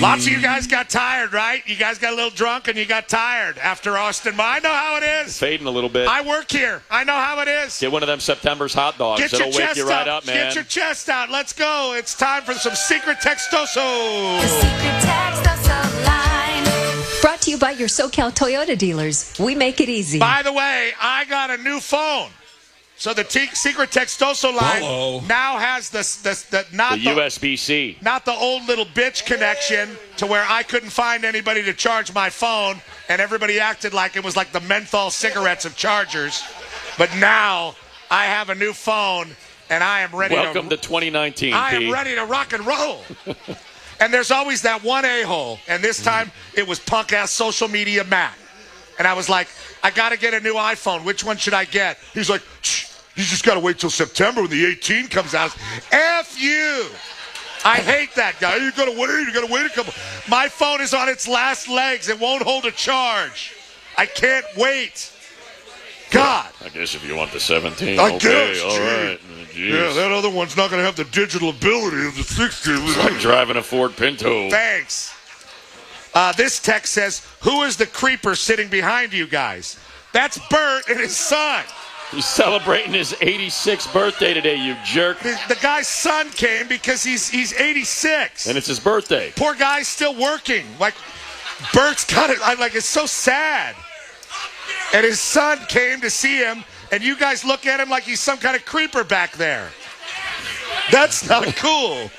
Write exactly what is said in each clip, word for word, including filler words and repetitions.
Lots of you guys got tired, right? You guys got a little drunk and you got tired after Austin. I know how it is. Fading a little bit. I work here. I know how it is. Get one of them September's hot dogs. Get It'll your wake chest you right up. up, man. Get your chest out. Let's go. It's time for some Secret Textoso. The Secret Textoso line. Brought to you by your SoCal Toyota dealers. We make it easy. By the way, I got a new phone. So the T- Secret Textoso line Uh-oh. now has the, the, the not The the, U S B C. not the old little bitch connection to where I couldn't find anybody to charge my phone, and everybody acted like it was like the menthol cigarettes of chargers. But now I have a new phone, and I am ready Welcome to... to twenty nineteen, I P. am ready to rock and roll. And there's always that one a-hole, and this time it was punk-ass social media Matt. And I was like, I got to get a new iPhone. Which one should I get? He's like, shh. You just got to wait till September when the eighteen comes out. F you. I hate that guy. You got to wait. You got to wait a couple. My phone is on its last legs. It won't hold a charge. I can't wait. God. I guess if you want the seventeen, I okay, guess. all gee. right. Jeez. Yeah, that other one's not going to have the digital ability of the sixteen. It's like driving a Ford Pinto. Thanks. Uh, this text says, who is the creeper sitting behind you guys? That's Bert and his son. He's celebrating his eighty-sixth birthday today, you jerk. The, the guy's son came because he's he's eighty-six. And it's his birthday. Poor guy's still working. Like, Bert's got it. I'm like, it's so sad. And his son came to see him, and you guys look at him like he's some kind of creeper back there. That's not cool.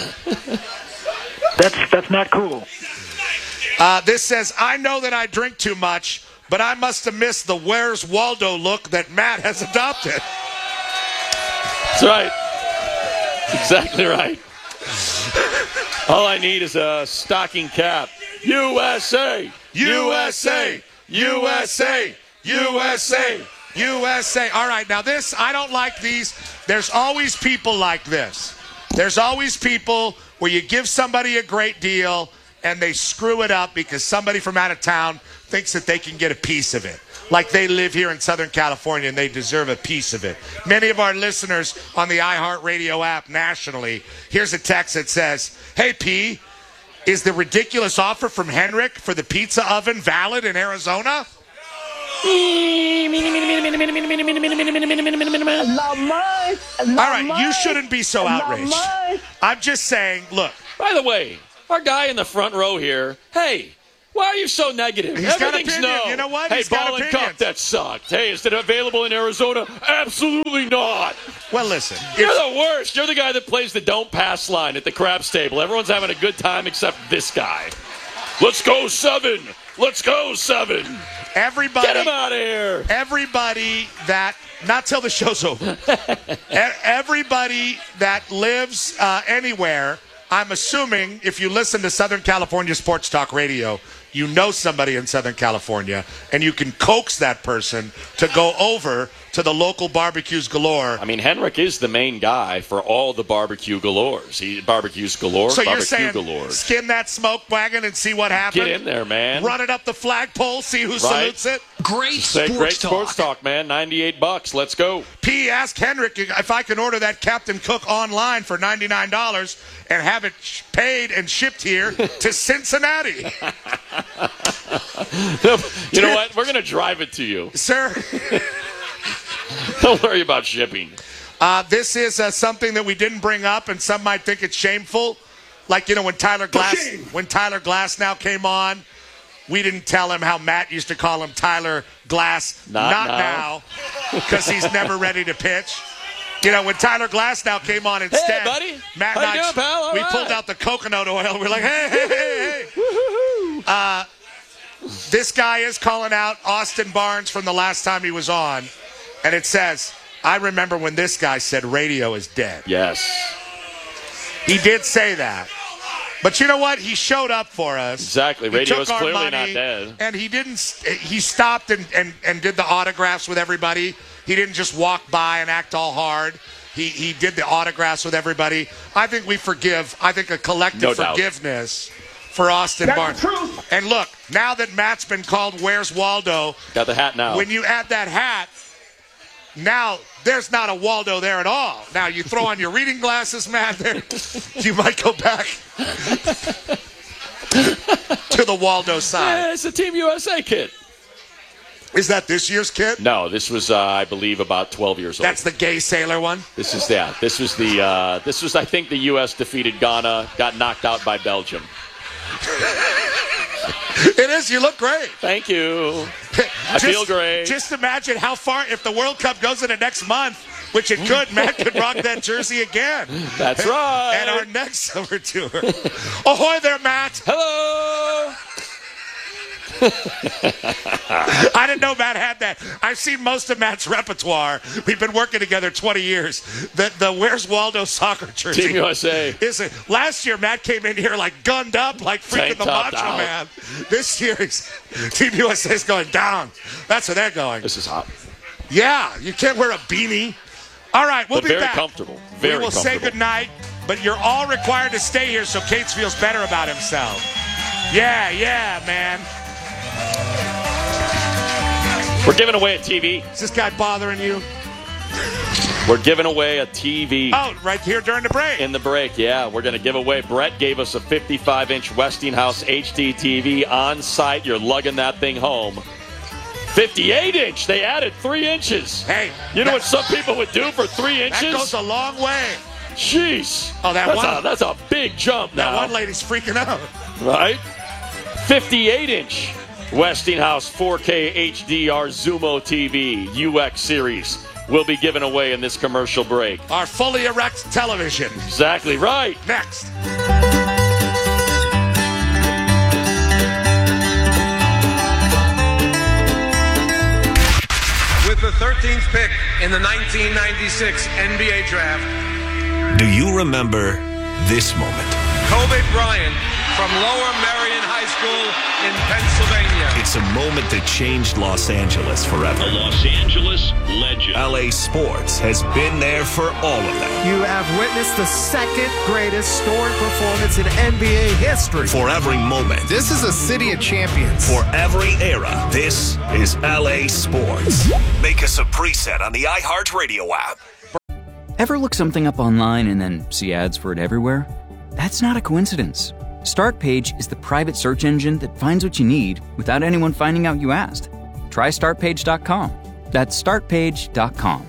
That's that's not cool. Uh, this says, I know that I drink too much, but I must have missed the Where's Waldo look that Matt has adopted. That's right. Exactly right. All I need is a stocking cap. U S A! U S A! U S A! U S A! U S A! All right, now this, I don't like these. There's always people like this. There's always people where you give somebody a great deal and they screw it up because somebody from out of town thinks that they can get a piece of it. Like they live here in Southern California and they deserve a piece of it. Many of our listeners on the iHeartRadio app nationally, here's a text that says, hey, P, is the ridiculous offer from Henrik for the pizza oven valid in Arizona? Not much. All right, you shouldn't be so outraged. I'm just saying, look. By the way, our guy in the front row here, hey, why are you so negative? He's got Everything's opinion. no. You know what? Hey, He's got Ball and opinions. Cup, that sucked. Hey, is it available in Arizona? Absolutely not. Well, listen. You're if- the worst. You're the guy that plays the don't pass line at the craps table. Everyone's having a good time except this guy. Let's go seven. Let's go seven. Everybody, Get him out of here. Everybody that, not till the show's over, E- everybody that lives uh, anywhere, I'm assuming if you listen to Southern California Sports Talk Radio, you know somebody in Southern California, and you can coax that person to go over to the local barbecues galore. I mean, Henrik is the main guy for all the barbecue galores. He barbecues galore, So you're barbecue saying galores. skin that smoke wagon and see what happens? Get in there, man. Run it up the flagpole, see who salutes it? Great Say sports great talk. sports talk, man. ninety-eight bucks. Let's go. P, ask Henrik if I can order that Captain Cook online for ninety-nine dollars and have it sh- paid and shipped here to Cincinnati. You know what? We're going to drive it to you. Sir, Don't worry about shipping. uh, this is uh, something that we didn't bring up, and some might think it's shameful. Like, you know, when Tyler Glass, when Tyler Glass now came on, we didn't tell him how Matt used to call him Tyler Glass, Not not now. now, because he's never ready to pitch. You know, when Tyler Glass now came on instead, buddy. Matt How and you I, doing, pal? All we right. pulled out the coconut oil. We're like, hey, hey, hey, hey. Uh, this guy is calling out Austin Barnes from the last time he was on, and it says, I remember when this guy said radio is dead. Yes. He did say that. But you know what? He showed up for us. Exactly. He Radio took is our clearly money, not dead. And he didn't. He stopped and, and, and did the autographs with everybody. He didn't just walk by and act all hard. He he did the autographs with everybody. I think we forgive. I think a collective No doubt. forgiveness for Austin Barnes. And look, now that Matt's been called Where's Waldo, Got the hat now. when you add that hat, now there's not a Waldo there at all. Now you throw on your reading glasses, Matt, there, you might go back. the Waldo side? Yeah, it's a Team U S A kid. Is that this year's kid? No, this was, uh, I believe, about twelve years old. That's the gay sailor one? This is that. This was the. Uh, this was, I think, the U S defeated Ghana, got knocked out by Belgium. It is. You look great. Thank you. I just, feel great. Just imagine how far, if the World Cup goes into next month, which it could, Matt could rock that jersey again. That's right. And our next summer tour. Ahoy there, Matt. Hello. I didn't know Matt had that. I've seen most of Matt's repertoire. We've been working together twenty years. The the Where's Waldo soccer jersey. Team U S A. Is it, last year, Matt came in here like gunned up, like freaking Tank the topped Macho out. Man. This year, he's, Team U S A is going down. That's where they're going. This is hot. Yeah, you can't wear a beanie. All right, we'll But be very back. comfortable. Very we will say comfortable. goodnight, but you're all required to stay here so Cates feels better about himself. Yeah, yeah, man. We're giving away a T V. Is this guy bothering you? We're giving away a T V. Oh, right here during the break. In the break, yeah. We're going to give away. Brett gave us a fifty-five inch Westinghouse H D T V on site. You're lugging that thing home. fifty-eight inch. They added three inches. Hey. You know that, what some people would do for three inches? That goes a long way. Jeez. Oh, that that's one- A, that's a big jump now. That one lady's freaking out. Right? fifty-eight inch Westinghouse four K H D R Zumo T V U X series will be given away in this commercial break. Our fully erect television. Exactly right. Next. With the thirteenth pick in the nineteen ninety-six N B A Draft, Do you remember this moment? Kobe Bryant from Lower Merion High School in Pennsylvania. It's a moment that changed Los Angeles forever. A Los Angeles legend. L A Sports has been there for all of them. You have witnessed the second greatest scoring performance in N B A history. For every moment. This is a city of champions. For every era. This is L A Sports. Make us a preset on the iHeartRadio app. Ever look something up online and then see ads for it everywhere? That's not a coincidence. StartPage is the private search engine that finds what you need without anyone finding out you asked. Try start page dot com. That's start page dot com.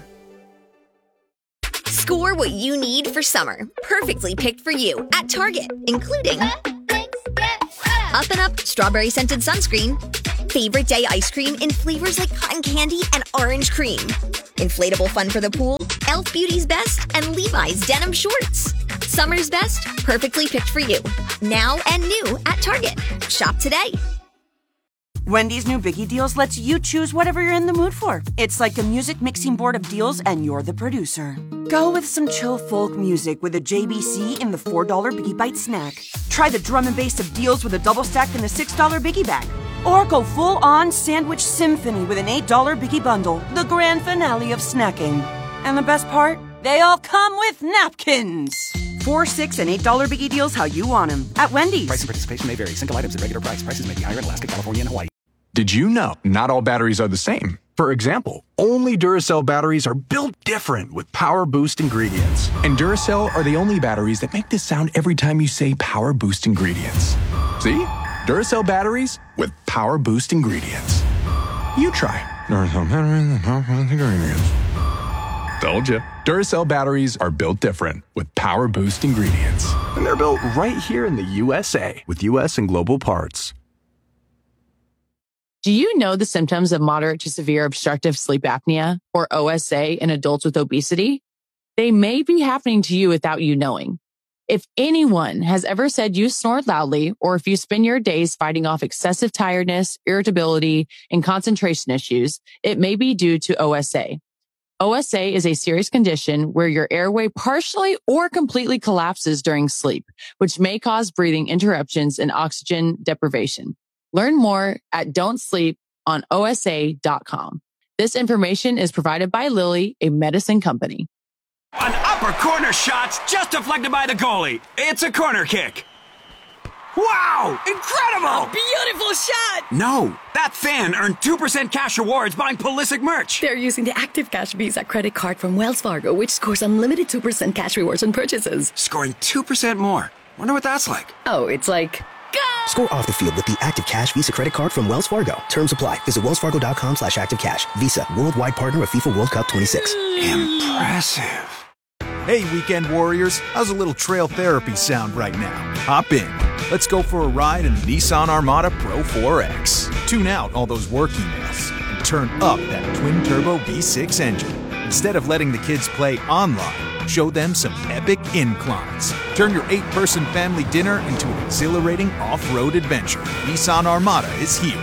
Score what you need for summer. Perfectly picked for you at Target, including Up and Up strawberry scented sunscreen, favorite day ice cream in flavors like cotton candy and orange cream, inflatable fun for the pool, Elf Beauty's Best, and Levi's denim shorts. Summer's best, perfectly picked for you. Now and new at Target. Shop today. Wendy's new Biggie Deals lets you choose whatever you're in the mood for. It's like a music mixing board of deals, and you're the producer. Go with some chill folk music with a J B C in the four dollar Biggie Bite snack. Try the drum and bass of deals with a double stack in the six dollar Biggie Bag. Or go full-on sandwich symphony with an eight dollar Biggie Bundle, the grand finale of snacking. And the best part? They all come with napkins. Four, six, and eight dollar Biggie Deals how you want them at Wendy's. Price and participation may vary. Single items at regular price. Prices may be higher in Alaska, California, and Hawaii. Did you know not all batteries are the same? For example, only Duracell batteries are built different with Power Boost ingredients. And Duracell are the only batteries that make this sound every time you say Power Boost ingredients. See? Duracell batteries with Power Boost ingredients. You try. Duracell batteries with Power Boost ingredients. Told you. Duracell batteries are built different with Power Boost ingredients. And they're built right here in the U S A with U S and global parts. Do you know the symptoms of moderate to severe obstructive sleep apnea, or O S A, in adults with obesity? They may be happening to you without you knowing. If anyone has ever said you snore loudly, or if you spend your days fighting off excessive tiredness, irritability, and concentration issues, it may be due to O S A. O S A is a serious condition where your airway partially or completely collapses during sleep, which may cause breathing interruptions and oxygen deprivation. Learn more at don't sleep on O S A dot com. This information is provided by Lilly, a medicine company. An upper corner shot's just deflected by the goalie. It's a corner kick. Wow! Incredible! A beautiful shot! No, that fan earned two percent cash rewards buying Pulisic merch. They're using the Active Cash Visa credit card from Wells Fargo, which scores unlimited two percent cash rewards on purchases. Scoring two percent more. Wonder what that's like. Oh, it's like... Go! Score off the field with the Active Cash Visa credit card from Wells Fargo. Terms apply. Visit wellsfargo.com slash active cash. Visa, worldwide partner of FIFA World Cup twenty-six. Impressive. Hey, weekend warriors. How's a little trail therapy sound right now? Hop in. Let's go for a ride in the Nissan Armada Pro four X. Tune out all those work emails and turn up that twin-turbo V six engine. Instead of letting the kids play online, show them some epic inclines. Turn your eight-person family dinner into an exhilarating off-road adventure. Nissan Armada is here.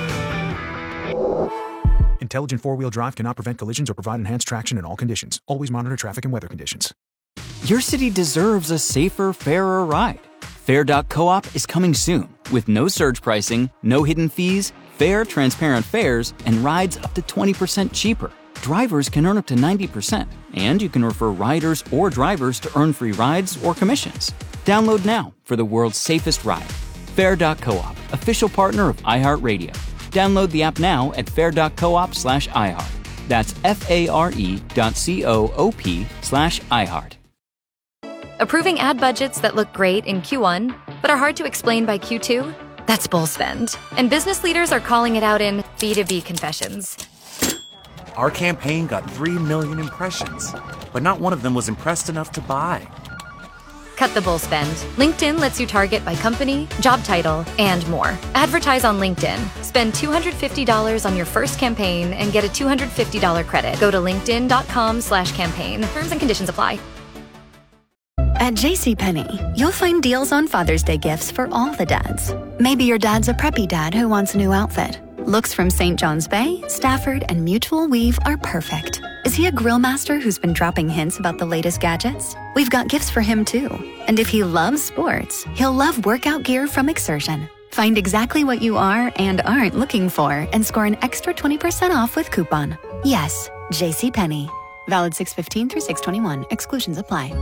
Intelligent four-wheel drive cannot prevent collisions or provide enhanced traction in all conditions. Always monitor traffic and weather conditions. Your city deserves a safer, fairer ride. Fair dot coop is coming soon with no surge pricing, no hidden fees, fair, transparent fares, and rides up to twenty percent cheaper. Drivers can earn up to ninety percent, and you can refer riders or drivers to earn free rides or commissions. Download now for the world's safest ride. Fair dot coop, official partner of iHeartRadio. Download the app now at fair dot coop slash iHeart. That's F-A-R-E dot C-O-O-P slash iHeart. Approving ad budgets that look great in Q one, but are hard to explain by Q two? That's bull spend. And business leaders are calling it out in B two B confessions. Our campaign got three million impressions, but not one of them was impressed enough to buy. Cut the bull spend. LinkedIn lets you target by company, job title, and more. Advertise on LinkedIn. Spend two hundred fifty dollars on your first campaign and get a two hundred fifty dollars credit. Go to linkedin.com slash campaign. Terms and conditions apply. At JCPenney, you'll find deals on Father's Day gifts for all the dads. Maybe your dad's a preppy dad who wants a new outfit. Looks from Saint John's Bay, Stafford, and Mutual Weave are perfect. Is he a grill master who's been dropping hints about the latest gadgets? We've got gifts for him too. And if he loves sports, he'll love workout gear from Exertion. Find exactly what you are and aren't looking for and score an extra twenty percent off with coupon. Yes, JCPenney. Valid six fifteen through six twenty-one. Exclusions apply.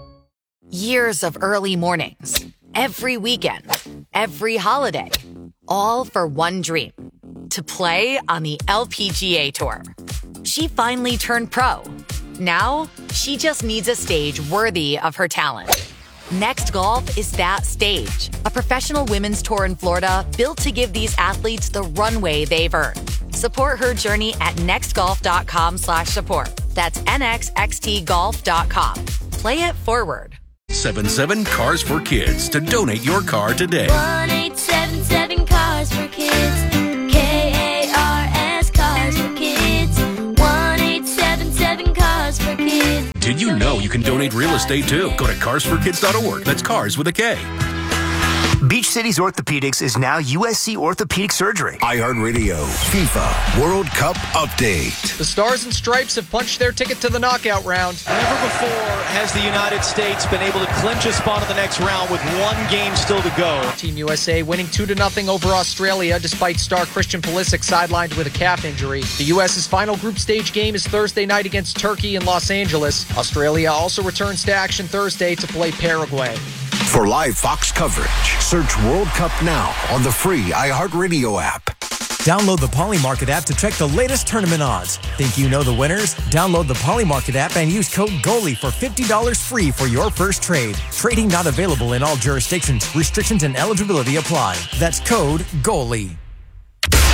Years of early mornings, every weekend, every holiday, all for one dream, to play on the L P G A Tour. She finally turned pro. Now, she just needs a stage worthy of her talent. Next Golf is that stage, a professional women's tour in Florida built to give these athletes the runway they've earned. Support her journey at nextgolf.com slash support. That's N X X T golf dot com. Play it forward. seven seven Cars for Kids to donate your car today. one eight seven seven Cars for Kids. K A R S Cars for Kids. one eight seven seven Cars for Kids. Did you know you can donate real estate too? Go to cars for kids dot org. That's cars with a K. Beach Cities Orthopedics is now U S C Orthopedic Surgery. iHeartRadio FIFA World Cup Update. The Stars and Stripes have punched their ticket to the knockout round. Never before has the United States been able to clinch a spot in the next round with one game still to go. Team U S A winning two to nothing over Australia despite star Christian Pulisic sidelined with a calf injury. The U S's final group stage game is Thursday night against Turkey in Los Angeles. Australia also returns to action Thursday to play Paraguay. For live Fox coverage, search World Cup now on the free iHeartRadio app. Download the Polymarket app to check the latest tournament odds. Think you know the winners? Download the Polymarket app and use code GOALIE for fifty dollars free for your first trade. Trading not available in all jurisdictions. Restrictions and eligibility apply. That's code GOALIE.